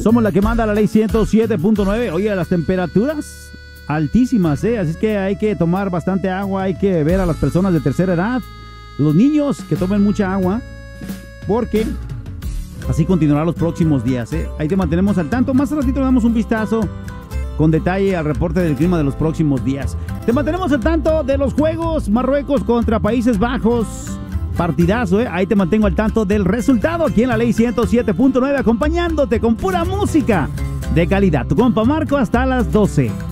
Somos la que manda la ley 107.9. Oye, las temperaturas altísimas, así es que hay que tomar bastante agua, hay que ver a las personas de tercera edad, los niños que tomen mucha agua, porque así continuará los próximos días, Ahí te mantenemos al tanto. Más ratito le damos un vistazo con detalle al reporte del clima de los próximos días. Te mantenemos al tanto de los juegos. Marruecos contra Países Bajos, partidazo, Ahí te mantengo al tanto del resultado aquí en la ley 107.9, acompañándote con pura música de calidad. Tu compa Marco hasta las 12.